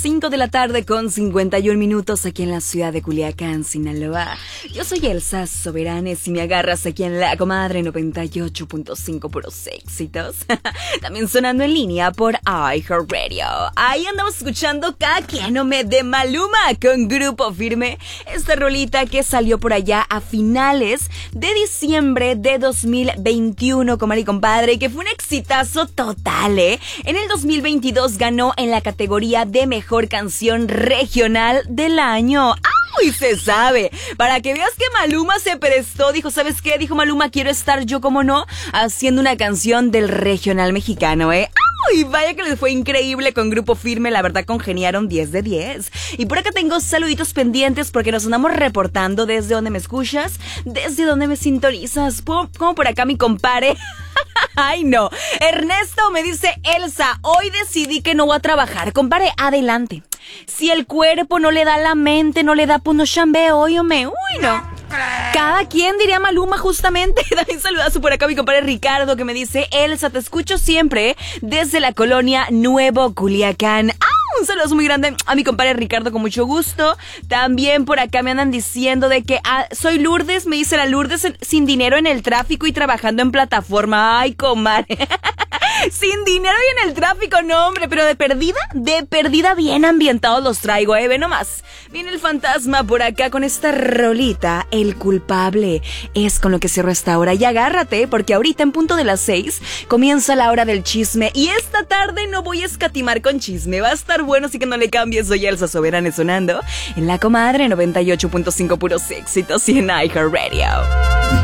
5 de la tarde con 51 minutos aquí en la ciudad de Culiacán, Sinaloa. Yo soy Elsa Soberanes y me agarras aquí en La Comadre 98.5 puros éxitos. También sonando en línea por iHeartRadio. Ahí andamos escuchando Caquénome de Maluma con Grupo Firme. Esta rolita que salió por allá a finales de diciembre de 2021, comadre y compadre, que fue un exitazo total, ¿eh? En el 2022 ganó en la categoría de Mejor Canción Regional del Año. ¡Ay, se sabe! Para que veas que Maluma se prestó, dijo, ¿sabes qué? Dijo Maluma, quiero estar yo, como no, haciendo una canción del regional mexicano, ¿eh? ¡Ay, vaya que les fue increíble con Grupo Firme! La verdad, congeniaron 10 de 10. Y por acá tengo saluditos pendientes porque nos andamos reportando desde donde me escuchas, desde donde me sintonizas. Como por acá mi compare. Ay, no. Ernesto me dice, Elsa, hoy decidí que no voy a trabajar. Compare, adelante. Si el cuerpo no le da, la mente no le da, pues no chambeo, óyome. Uy, no. Cada quien, diría Maluma, justamente. También saludazo por acá a mi compadre Ricardo, que me dice, Elsa, te escucho siempre desde la colonia Nuevo Culiacán. Un saludo muy grande a mi compadre Ricardo, con mucho gusto. También por acá me andan diciendo de que soy Lourdes, me dice la Lourdes, sin dinero en el tráfico y trabajando en plataforma. Ay, comadre. Sin dinero y en el tráfico, no, hombre, pero de perdida bien ambientados los traigo, ve nomás. Viene el fantasma por acá con esta rolita, El Culpable. Es con lo que cierro esta hora. Y agárrate, porque ahorita en punto de las 6 comienza la hora del chisme. Y esta tarde no voy a escatimar con chisme, va a estar bueno, así que no le cambies. Soy Elsa Soberanes sonando en La Comadre 98.5 puros éxitos y en iHeartRadio.